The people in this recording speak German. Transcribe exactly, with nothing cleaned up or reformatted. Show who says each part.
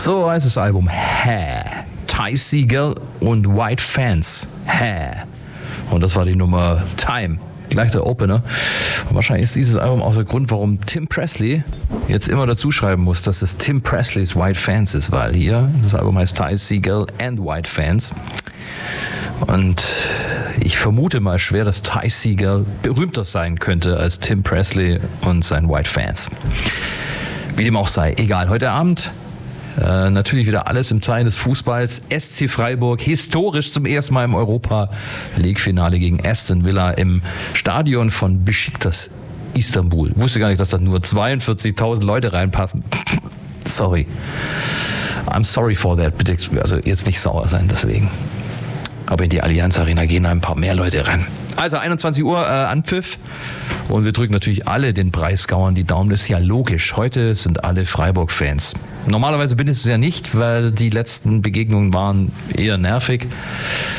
Speaker 1: So heißt das Album. Hä. Ty Segall und White Fans. Hä. Und das war die Nummer Time. Gleich der Opener. Und wahrscheinlich ist dieses Album auch der Grund, warum Tim Presley jetzt immer dazu schreiben muss, dass es Tim Presleys White Fans ist, weil hier das Album heißt Ty Segall and White Fans. Und ich vermute mal schwer, dass Ty Segall berühmter sein könnte als Tim Presley und seinen White Fans. Wie dem auch sei. Egal, heute Abend äh, natürlich wieder alles im Zeichen des Fußballs. S C Freiburg historisch zum ersten Mal im Europa League-Finale gegen Aston Villa im Stadion von Besiktas Istanbul. Ich wusste gar nicht, dass da nur zweiundvierzigtausend Leute reinpassen. Sorry. I'm sorry for that. Bitte, also jetzt nicht sauer sein deswegen. Aber in die Allianz Arena gehen ein paar mehr Leute rein. Also einundzwanzig Uhr äh, Anpfiff. Und wir drücken natürlich alle den Breisgauern die Daumen. Das ist ja logisch. Heute sind alle Freiburg-Fans. Normalerweise bin ich es ja nicht, weil die letzten Begegnungen waren eher nervig.